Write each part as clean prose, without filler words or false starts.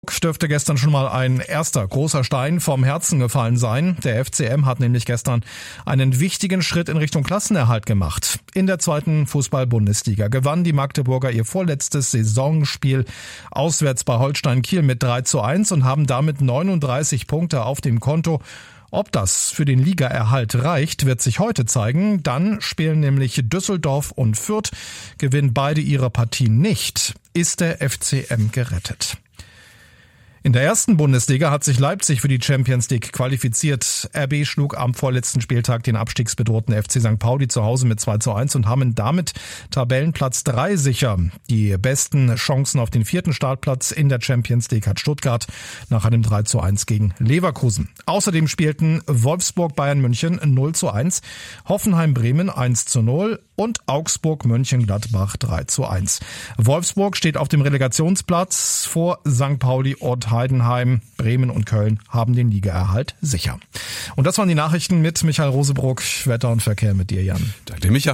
Dürfte gestern schon mal ein erster großer Stein vom Herzen gefallen sein. Der FCM hat nämlich gestern einen wichtigen Schritt in Richtung Klassenerhalt gemacht. In der zweiten Fußball-Bundesliga gewannen die Magdeburger ihr vorletztes Saisonspiel auswärts bei Holstein Kiel mit 3:1 und haben damit 39 Punkte auf dem Konto. Ob das für den Ligaerhalt reicht, wird sich heute zeigen. Dann spielen nämlich Düsseldorf und Fürth. Gewinnen beide ihre Partien nicht, ist der FCM gerettet. In der ersten Bundesliga hat sich Leipzig für die Champions League qualifiziert. RB schlug am vorletzten Spieltag den abstiegsbedrohten FC St. Pauli zu Hause mit 2:1 und haben damit Tabellenplatz 3 sicher. Die besten Chancen auf den 4. Startplatz in der Champions League hat Stuttgart nach einem 3:1 gegen Leverkusen. Außerdem spielten Wolfsburg Bayern München 0:1, Hoffenheim Bremen 1:0 und Augsburg Mönchengladbach 3:1. Wolfsburg steht auf dem Relegationsplatz vor St. Pauli und Heidenheim. Bremen und Köln haben den Ligaerhalt sicher. Und das waren die Nachrichten mit Michael Rosebruck. Wetter und Verkehr mit dir, Jan. Danke, Micha.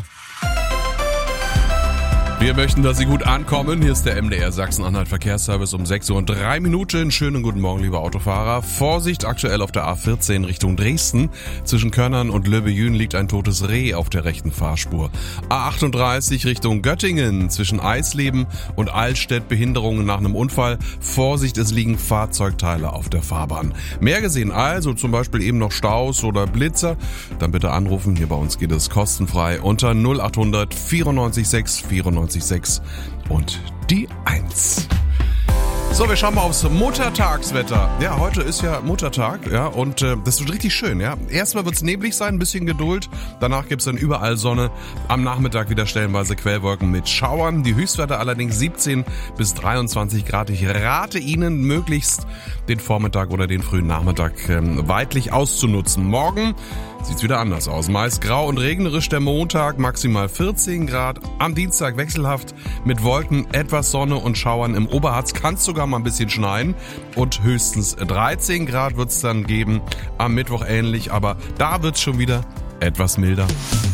Wir möchten, dass Sie gut ankommen. Hier ist der MDR Sachsen-Anhalt Verkehrsservice um 6:03 Uhr. Schönen guten Morgen, liebe Autofahrer. Vorsicht, aktuell auf der A14 Richtung Dresden. Zwischen Körnern und Löbejün liegt ein totes Reh auf der rechten Fahrspur. A38 Richtung Göttingen. Zwischen Eisleben und Altstedt Behinderungen nach einem Unfall. Vorsicht, es liegen Fahrzeugteile auf der Fahrbahn. Mehr gesehen also, zum Beispiel eben noch Staus oder Blitzer, dann bitte anrufen. Hier bei uns geht es kostenfrei unter 0800 94 6 94 6 und die 1. So, wir schauen mal aufs Muttertagswetter. Ja, heute ist ja Muttertag, ja, und das wird richtig schön, ja. Erstmal wird's neblig sein, ein bisschen Geduld. Danach gibt's dann überall Sonne. Am Nachmittag wieder stellenweise Quellwolken mit Schauern. Die Höchstwerte allerdings 17 bis 23 Grad. Ich rate Ihnen, möglichst den Vormittag oder den frühen Nachmittag weitlich auszunutzen. Morgen sieht's wieder anders aus. Meist grau und regnerisch der Montag, maximal 14 Grad. Am Dienstag wechselhaft mit Wolken, etwas Sonne und Schauern. Im Oberharz kann's sogar mal ein bisschen schneien. Und höchstens 13 Grad wird's dann geben. Am Mittwoch ähnlich, aber da wird's schon wieder etwas milder.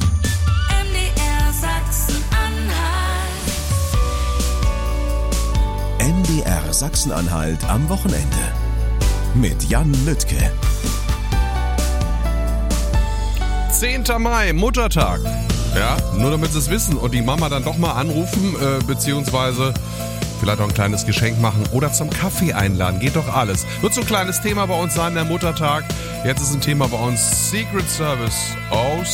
MDR Sachsen-Anhalt am Wochenende. Mit Jan Lüttke. 10. Mai, Muttertag. Ja, nur damit Sie es wissen und die Mama dann doch mal anrufen, beziehungsweise vielleicht auch ein kleines Geschenk machen oder zum Kaffee einladen. Geht doch alles. Wird so ein kleines Thema bei uns sein, der Muttertag. Jetzt ist ein Thema bei uns Secret Service. Oh,